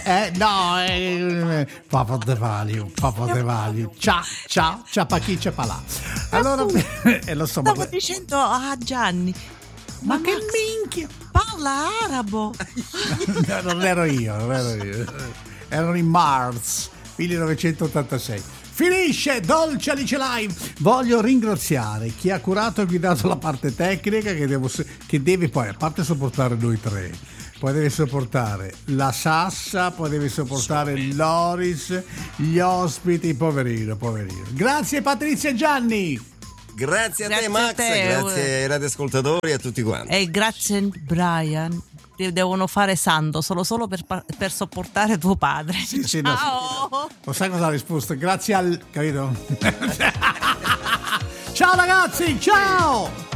Papa de Valio. Ciao, Pachi, c'è palà. Allora, lo so. Stavo dicendo a Gianni. Ma che minchia! Parla arabo. No, non ero io. Erano in Mars 1986. Finisce Dolce Alice Live. Voglio ringraziare chi ha curato e guidato la parte tecnica che deve poi, a parte sopportare noi tre, poi deve sopportare la Sassa, poi deve sopportare Loris, gli ospiti, poverino. Grazie Patrizia e Gianni. Grazie a te Max, grazie ai radioascoltatori e a tutti quanti. E grazie Brian. Devono fare santo solo per sopportare tuo padre. Sì, ciao. No, lo sai cosa ha risposto? Grazie al... capito? Ciao ragazzi, ciao!